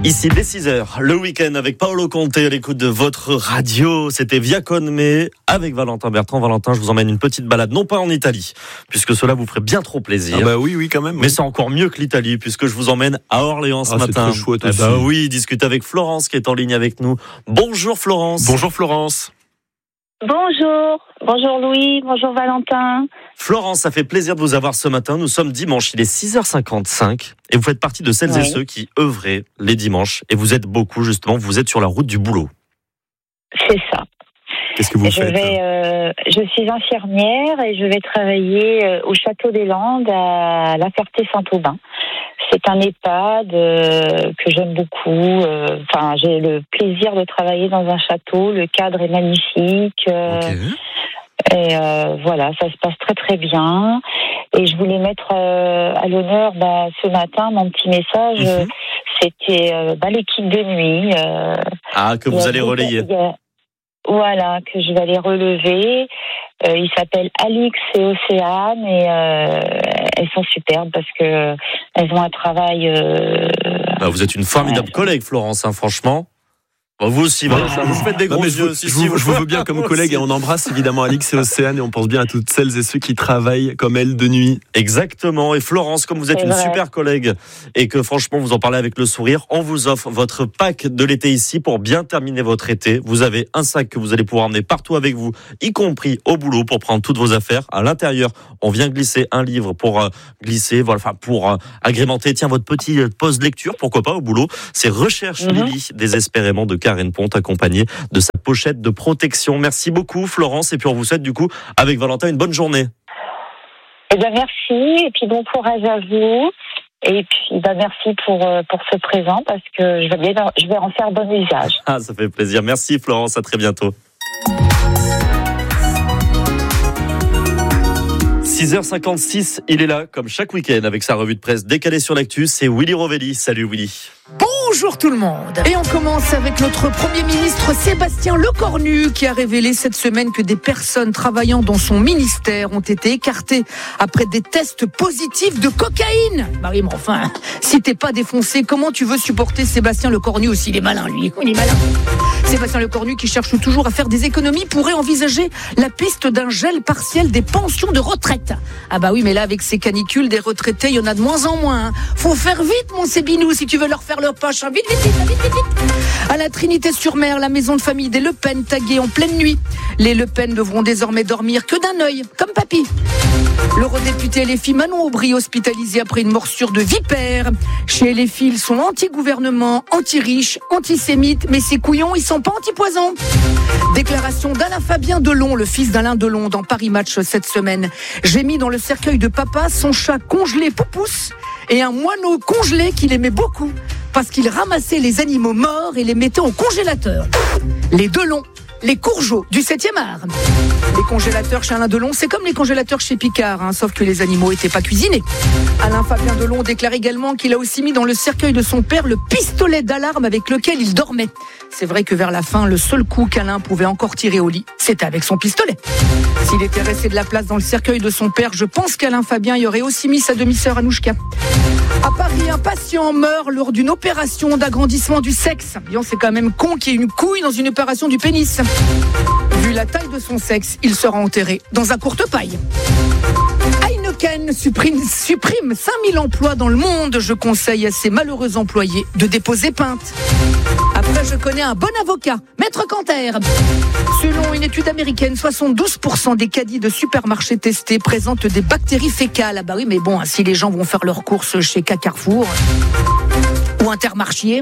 Ici dès 6h, le week-end avec Paolo Conte à l'écoute de votre radio. C'était Via Conme avec Valentin Bertrand. Valentin, je vous emmène une petite balade, non pas en Italie, puisque cela vous ferait bien trop plaisir. Ah bah oui, quand même. Mais c'est encore mieux que l'Italie, puisque je vous emmène à Orléans ce matin. C'est très chouette aussi. Bah oui, discuter avec Florence qui est en ligne avec nous. Bonjour Florence. Bonjour Florence. Bonjour Louis, bonjour Valentin. Florence, ça fait plaisir de vous avoir ce matin. Nous sommes dimanche, il est 6h55 et vous faites partie de celles et ceux qui œuvraient les dimanches. Et vous êtes beaucoup justement, vous êtes sur la route du boulot. C'est ça. Qu'est-ce que vous faites ? Je suis infirmière et je vais travailler au Château des Landes à La Ferté-Saint-Aubin. C'est un EHPAD que j'aime beaucoup. J'ai le plaisir de travailler dans un château. Le cadre est magnifique. Et voilà, ça se passe très très bien. Et je voulais mettre à l'honneur ce matin mon petit message. C'était l'équipe de nuit. Que vous allez relayer. Voilà, que je vais aller relever. Ils s'appellent Alix et Océane et elles sont superbes parce que elles ont un travail. Vous êtes une formidable collègue, Florence, franchement. Vous aussi, vous faites des gros yeux. Je vous veux bien comme collègue et on embrasse évidemment Alix et Océane et on pense bien à toutes celles et ceux qui travaillent comme elles de nuit. Exactement. Et Florence, comme vous êtes une super collègue et que franchement vous en parlez avec le sourire, on vous offre votre pack de l'été ici pour bien terminer votre été. Vous avez un sac que vous allez pouvoir emmener partout avec vous, y compris au boulot pour prendre toutes vos affaires. À l'intérieur, on vient glisser un livre pour pour agrémenter votre petite pause lecture, pourquoi pas au boulot. C'est Recherche Lily désespérément de Karen Ponte, accompagnée de sa pochette de protection. Merci beaucoup Florence et puis on vous souhaite du coup avec Valentin une bonne journée. Merci et puis bon courage à vous et puis merci pour ce présent parce que je vais en faire bon usage. Ça fait plaisir. Merci Florence, à très bientôt. 6h56, il est là comme chaque week-end avec sa revue de presse décalée sur l'actu. C'est Willy Rovelli. Salut Willy. Bonjour tout le monde. Et on commence avec notre Premier ministre Sébastien Lecornu qui a révélé cette semaine que des personnes travaillant dans son ministère ont été écartées après des tests positifs de cocaïne. Marie, mais enfin, si t'es pas défoncé, comment tu veux supporter Sébastien Lecornu aussi? Il est malin lui, il est malin. Sébastien Lecornu qui cherche toujours à faire des économies pourrait envisager la piste d'un gel partiel des pensions de retraite. Oui, mais là avec ces canicules des retraités, il y en a de moins en moins. Faut faire vite mon Sébinou si tu veux leur faire leur poche. Vite. À la Trinité-sur-Mer, la maison de famille des Le Pen taguée en pleine nuit. Les Le Pen devront désormais dormir que d'un œil, comme papy. L'eurodéputé LFI Manon Aubry hospitalisé après une morsure de vipère. Chez LFI, ils sont anti-gouvernement, anti-riches, antisémites, mais ces couillons, ils sont pas anti-poison. Déclaration d'Alain Fabien Delon, le fils d'Alain Delon, dans Paris Match cette semaine. J'ai mis dans le cercueil de papa son chat congelé Poupousse et un moineau congelé qu'il aimait beaucoup parce qu'il ramassait les animaux morts et les mettait au congélateur. Les Delon, les Courgeaux du 7e art. Les congélateurs chez Alain Delon, c'est comme les congélateurs chez Picard, sauf que les animaux n'étaient pas cuisinés. Alain Fabien Delon déclare également qu'il a aussi mis dans le cercueil de son père le pistolet d'alarme avec lequel il dormait. C'est vrai que vers la fin, le seul coup qu'Alain pouvait encore tirer au lit, c'était avec son pistolet. S'il était resté de la place dans le cercueil de son père, je pense qu'Alain Fabien y aurait aussi mis sa demi-sœur Anouchka. À Paris, un patient meurt lors d'une opération d'agrandissement du sexe. C'est quand même con qu'il y ait une couille dans une opération du pénis. Vu la taille de son sexe, il sera enterré dans un courte-paille. Heineken supprime 5000 emplois dans le monde. Je conseille à ces malheureux employés de déposer plainte. Après, je connais un bon avocat, Maître Canter. Selon une étude américaine, 72% des caddies de supermarchés testés présentent des bactéries fécales. Oui, mais bon, si les gens vont faire leurs courses chez Carrefour ou Intermarché.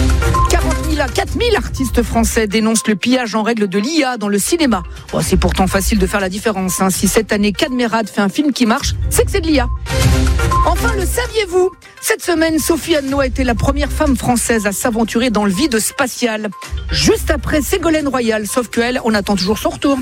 4000 artistes français dénoncent le pillage en règle de l'IA dans le cinéma. C'est pourtant facile de faire la différence. Si cette année Cadmerade fait un film qui marche, c'est que c'est de l'IA. Enfin, le saviez-vous ? Cette semaine, Sophie Anneau a été la première femme française à s'aventurer dans le vide spatial. Juste après Ségolène Royal, sauf qu'elle, on attend toujours son retour.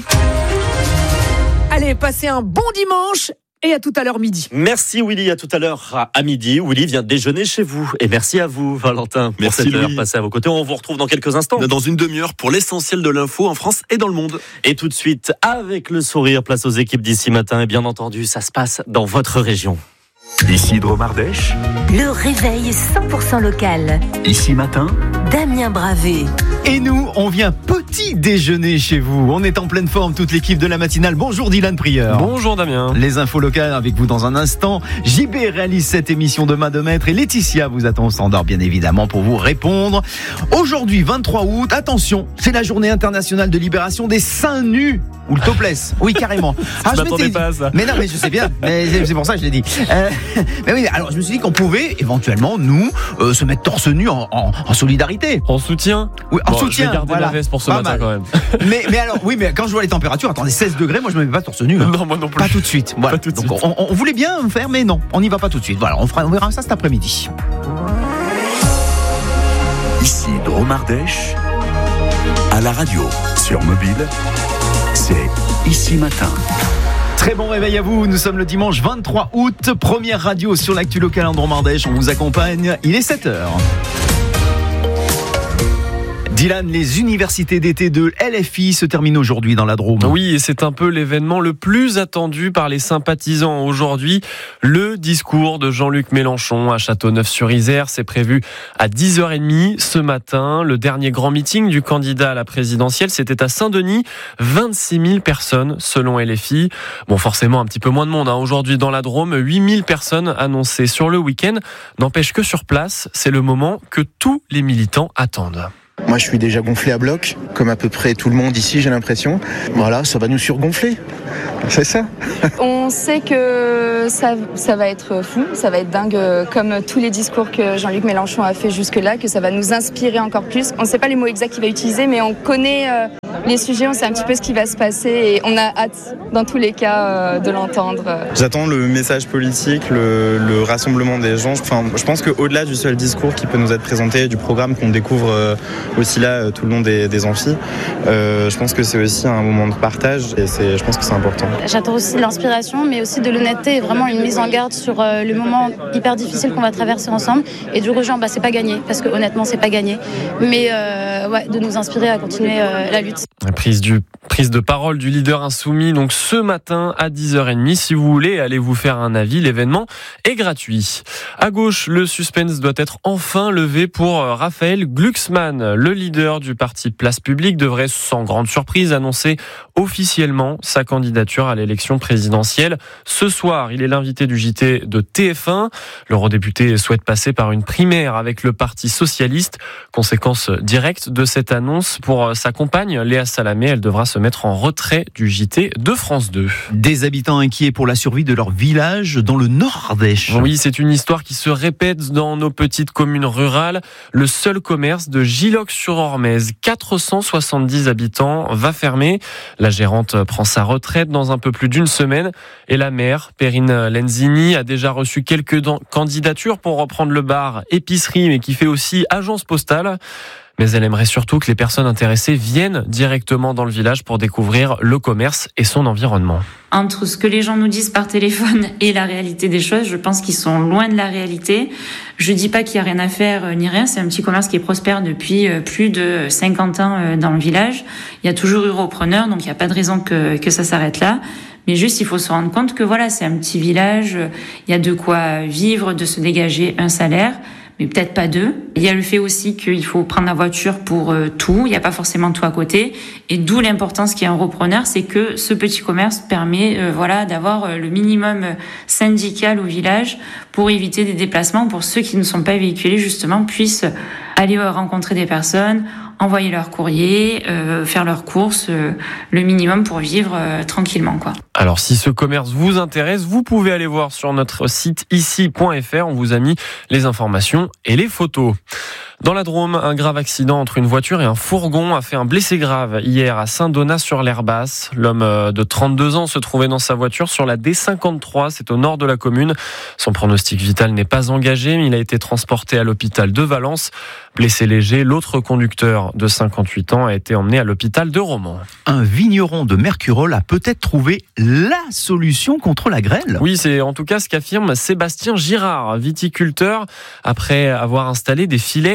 Allez, passez un bon dimanche. Et à tout à l'heure midi. Merci Willy, à tout à l'heure à midi. Willy vient déjeuner chez vous. Et merci à vous Valentin pour merci cette Louis. heure passée à vos côtés. On vous retrouve dans quelques instants. Dans une demi-heure pour l'essentiel de l'info en France et dans le monde. Et tout de suite, avec le sourire, place aux équipes d'ici matin. Et bien entendu, ça se passe dans votre région. Ici Dromardèche. Le réveil 100% local. Ici Matin. Damien Bravé. Et nous, on vient petit déjeuner chez vous. On est en pleine forme, toute l'équipe de la matinale. Bonjour Dylan Prieur. Bonjour Damien. Les infos locales avec vous dans un instant. JB réalise cette émission de main de maître et Laetitia vous attend au standard bien évidemment pour vous répondre. Aujourd'hui, 23 août, attention, c'est la journée internationale de libération des seins nus. Ou le topless. Oui, carrément. Je m'attendais pas à ça. Mais non, mais je sais bien. Mais c'est pour ça que je l'ai dit. Mais oui, alors je me suis dit qu'on pouvait éventuellement, nous, se mettre torse nu en solidarité. En soutien. Oui, en soutien. Je vais garder voilà. ma veste pour ce Pas matin mal. quand même. Mais alors, oui, mais quand je vois les températures, attendez, 16 degrés, moi je me mets pas torse nu. Hein. Non, moi non plus. Pas tout de suite. Voilà. Pas tout de Donc suite. on voulait bien faire, mais non, on n'y va pas tout de suite. Voilà, on verra ça cet après-midi. Ici Dromardèche. À la radio, sur mobile, c'est Ici Matin. Très bon réveil à vous, nous sommes le dimanche 23 août, première radio sur l'actu locale en Dromardèche, on vous accompagne, il est 7h. Dylan, les universités d'été de LFI se terminent aujourd'hui dans la Drôme. Oui, et c'est un peu l'événement le plus attendu par les sympathisants aujourd'hui. Le discours de Jean-Luc Mélenchon à Châteauneuf-sur-Isère, c'est prévu à 10h30 ce matin. Le dernier grand meeting du candidat à la présidentielle, c'était à Saint-Denis. 26 000 personnes selon LFI. Bon, forcément un petit peu moins de monde aujourd'hui dans la Drôme. 8 000 personnes annoncées sur le week-end. N'empêche que sur place, c'est le moment que tous les militants attendent. Moi, je suis déjà gonflé à bloc, comme à peu près tout le monde ici, j'ai l'impression. Voilà, ça va nous surgonfler. C'est ça. On sait que ça va être fou, ça va être dingue, comme tous les discours que Jean-Luc Mélenchon a fait jusque-là, que ça va nous inspirer encore plus. On ne sait pas les mots exacts qu'il va utiliser, mais on connaît les sujets, on sait un petit peu ce qui va se passer et on a hâte, dans tous les cas, de l'entendre. J'attends le message politique, le rassemblement des gens. Enfin, je pense qu'au-delà du seul discours qui peut nous être présenté, du programme qu'on découvre aussi là tout le long des amphis, je pense que c'est aussi un moment de partage et je pense que c'est important. J'attends aussi de l'inspiration, mais aussi de l'honnêteté et vraiment une mise en garde sur le moment hyper difficile qu'on va traverser ensemble. Et du rejoindre, c'est pas gagné, parce que honnêtement, c'est pas gagné. Mais de nous inspirer à continuer la lutte. Prise de parole du leader insoumis, donc ce matin à 10h30. Si vous voulez, allez vous faire un avis. L'événement est gratuit. À gauche, le suspense doit être enfin levé pour Raphaël Glucksmann. Le leader du parti Place Publique devrait, sans grande surprise, annoncer officiellement sa candidature à l'élection présidentielle. Ce soir, il est l'invité du JT de TF1. L'eurodéputé souhaite passer par une primaire avec le Parti socialiste. Conséquence directe de cette annonce pour sa compagne, Léa Salamé. Elle devra se mettre en retrait du JT de France 2. Des habitants inquiets pour la survie de leur village dans le Nord-Ardèche. Oui, c'est une histoire qui se répète dans nos petites communes rurales. Le seul commerce de Gilloc-sur-Ormez, 470 habitants, va fermer. La gérante prend sa retraite dans un peu plus d'une semaine et la maire, Perrine Lenzini, a déjà reçu quelques candidatures pour reprendre le bar épicerie, mais qui fait aussi agence postale. Mais elle aimerait surtout que les personnes intéressées viennent directement dans le village pour découvrir le commerce et son environnement. Entre ce que les gens nous disent par téléphone et la réalité des choses, je pense qu'ils sont loin de la réalité. Je dis pas qu'il y a rien à faire ni rien, c'est un petit commerce qui est prospère depuis plus de 50 ans dans le village. Il y a toujours eu repreneur, donc il n'y a pas de raison que ça s'arrête là. Mais juste, il faut se rendre compte que voilà, c'est un petit village, il y a de quoi vivre, de se dégager un salaire. Mais peut-être pas deux. Il y a le fait aussi qu'il faut prendre la voiture pour tout. Il n'y a pas forcément tout à côté. Et d'où l'importance qu'il y ait un repreneur, c'est que ce petit commerce permet d'avoir le minimum syndical au village pour éviter des déplacements, pour ceux qui ne sont pas véhiculés, justement, puissent aller rencontrer des personnes, envoyer leur courrier, faire leurs courses, le minimum pour vivre tranquillement, quoi. Alors si ce commerce vous intéresse, vous pouvez aller voir sur notre site ici.fr. On vous a mis les informations et les photos. Dans la Drôme, un grave accident entre une voiture et un fourgon a fait un blessé grave hier à Saint-Donat-sur-l'Herbasse. L'homme de 32 ans se trouvait dans sa voiture sur la D53, c'est au nord de la commune. Son pronostic vital n'est pas engagé, mais il a été transporté à l'hôpital de Valence. Blessé léger, l'autre conducteur de 58 ans a été emmené à l'hôpital de Romans. Un vigneron de Mercurol a peut-être trouvé la solution contre la grêle. Oui, c'est en tout cas ce qu'affirme Sébastien Girard, viticulteur, après avoir installé des filets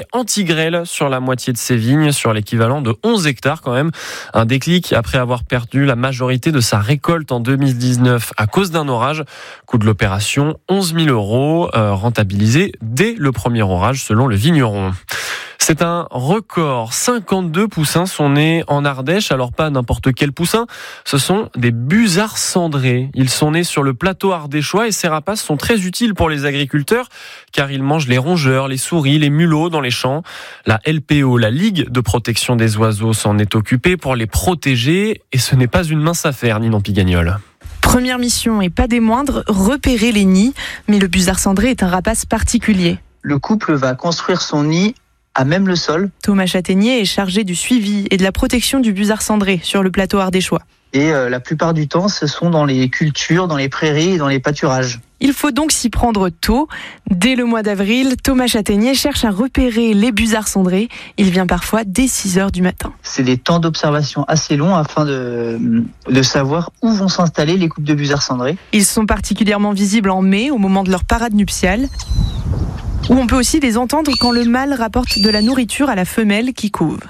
anti-grêle sur la moitié de ses vignes, sur l'équivalent de 11 hectares quand même. Un déclic après avoir perdu la majorité de sa récolte en 2019 à cause d'un orage. Coût de l'opération, 11 000 €, rentabilisé dès le premier orage selon le vigneron. C'est un record. 52 poussins sont nés en Ardèche. Alors pas n'importe quel poussin, ce sont des busards cendrés. Ils sont nés sur le plateau ardéchois et ces rapaces sont très utiles pour les agriculteurs car ils mangent les rongeurs, les souris, les mulots dans les champs. La LPO, la Ligue de protection des oiseaux, s'en est occupée pour les protéger et ce n'est pas une mince affaire, Ninon Pigagnol. Première mission et pas des moindres, repérer les nids. Mais le busard cendré est un rapace particulier. Le couple va construire son nid à même le sol. Thomas Châtaignier est chargé du suivi et de la protection du busard cendré sur le plateau ardéchois. Et la plupart du temps, ce sont dans les cultures, dans les prairies et dans les pâturages. Il faut donc s'y prendre tôt. Dès le mois d'avril, Thomas Châtaignier cherche à repérer les busards cendrés. Il vient parfois dès 6h du matin. C'est des temps d'observation assez longs afin de savoir où vont s'installer les couples de busards cendrés. Ils sont particulièrement visibles en mai, au moment de leur parade nuptiale. Où on peut aussi les entendre quand le mâle rapporte de la nourriture à la femelle qui couve.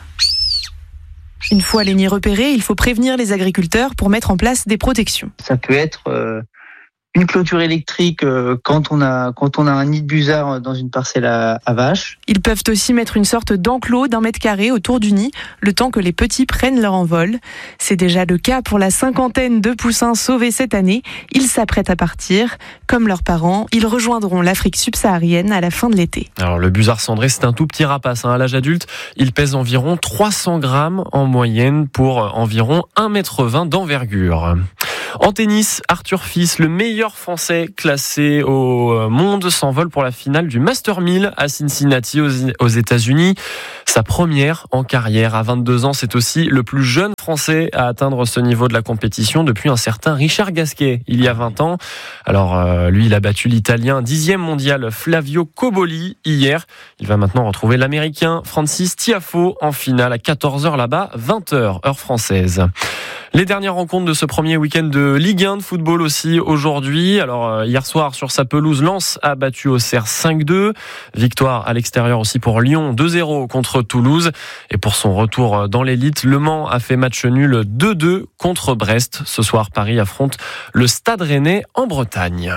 Une fois les nids repérés, il faut prévenir les agriculteurs pour mettre en place des protections. Ça peut être une clôture électrique quand on a un nid de busard dans une parcelle à vaches. Ils peuvent aussi mettre une sorte d'enclos d'1 mètre carré autour du nid, le temps que les petits prennent leur envol. C'est déjà le cas pour la 50aine de poussins sauvés cette année. Ils s'apprêtent à partir. Comme leurs parents, ils rejoindront l'Afrique subsaharienne à la fin de l'été. Alors le busard cendré, c'est un tout petit rapace. À l'âge adulte, il pèse environ 300 grammes en moyenne pour environ 1,20 m d'envergure. En tennis, Arthur Fils, le meilleur français classé au monde, s'envole pour la finale du Master 1000 à Cincinnati aux États-Unis. Sa première en carrière à 22 ans, c'est aussi le plus jeune français à atteindre ce niveau de la compétition depuis un certain Richard Gasquet, il y a 20 ans. Alors lui, il a battu l'Italien 10e mondial Flavio Cobolli hier. Il va maintenant retrouver l'Américain Francis Tiafoe en finale à 14h là-bas, 20h heure française. Les dernières rencontres de ce premier week-end de Ligue 1 de football aussi aujourd'hui. Alors hier soir sur sa pelouse, Lens a battu Auxerre 5-2. Victoire à l'extérieur aussi pour Lyon 2-0 contre Toulouse. Et pour son retour dans l'élite, Le Mans a fait match nul 2-2 contre Brest. Ce soir, Paris affronte le Stade Rennais en Bretagne.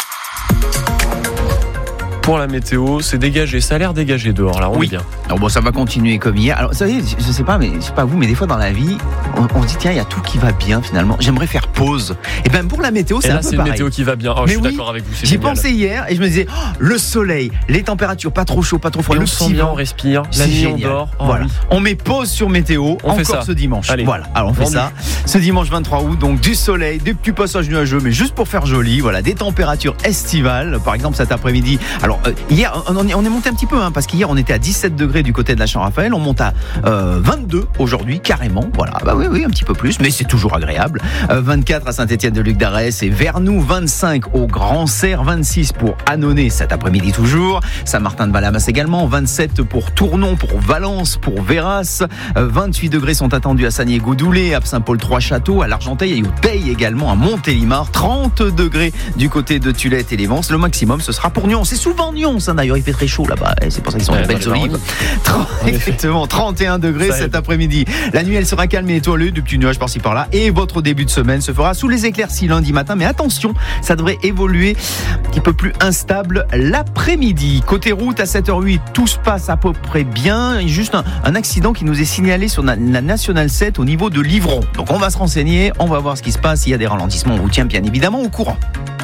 Pour la météo, c'est dégagé, ça a l'air dégagé dehors, là, on est bien. Alors bon, ça va continuer comme hier. Alors, vous savez, je sais pas, mais je sais pas vous, mais des fois dans la vie, on se dit, tiens, il y a tout qui va bien finalement. J'aimerais faire pause. Et bien pour la météo, c'est un peu pareil. Et là, c'est une météo qui va bien. Je suis d'accord avec vous, c'est J'y génial. pensais hier et je me disais, le soleil, les températures, pas trop chaud, pas trop froid. Et on sent bien, on respire, la nuit on dort. Voilà. Oui. On met pause sur météo, on fait ça ce dimanche. Allez. Voilà, alors on fait ça. Ce dimanche 23 août, donc du soleil, des petits passages nuageux, mais juste pour faire joli. Voilà, des températures estivales. Par exemple, cet après-midi. Alors, hier, on est monté un petit peu, parce qu'hier, on était à 17 degrés du côté de la Champ-Raphaël. On monte à 22 aujourd'hui, carrément. Voilà, bah oui, un petit peu plus, mais c'est toujours agréable. 24 à Saint-Étienne-de-Luc d'Arès et Vernoux, 25 au Grand Serre, 26 pour Annonay cet après-midi toujours. Saint-Martin-de-Valamas également, 27 pour Tournon, pour Valence, pour Véras. 28 degrés sont attendus à Sagné-Gaudoulé, à Saint-Paul-Trois-Châteaux, à l'Argenteuil et au Teil également, à Montélimar. 30 degrés du côté de Tulette et les Vence. Le maximum, ce sera pour Nyon. C'est souvent Nyon, d'ailleurs, il fait très chaud là-bas. C'est pour ça qu'ils sont des belles olives. Exactement, 31 degrés cet après-midi. La nuit, elle sera calme et étoilée, de petits nuages par-ci par-là. Et votre début de semaine se fera sous les éclaircies lundi matin. Mais attention, ça devrait évoluer un petit peu plus instable l'après-midi. Côté route, à 7h08, tout se passe à peu près bien. Il y a juste un accident qui nous est signalé sur la Nationale 7 au niveau de Livron. Donc on va se renseigner, on va voir ce qui se passe. Il y a des ralentissements, on vous tient bien évidemment au courant.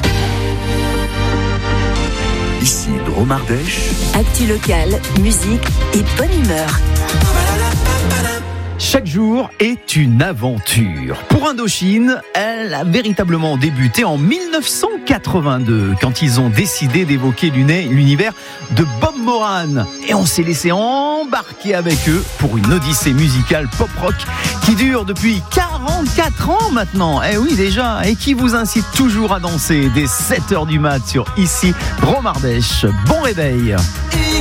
Ici Drôme Ardèche. Actu locale, musique et bonne humeur. Chaque jour est une aventure. Pour Indochine, elle a véritablement débuté en 1982, quand ils ont décidé d'évoquer l'univers de Bob Moran. Et on s'est laissé embarquer avec eux pour une odyssée musicale pop-rock qui dure depuis 44 ans maintenant. Eh oui, déjà. Et qui vous incite toujours à danser dès 7h du mat sur Ici Drôme Ardèche. Bon réveil.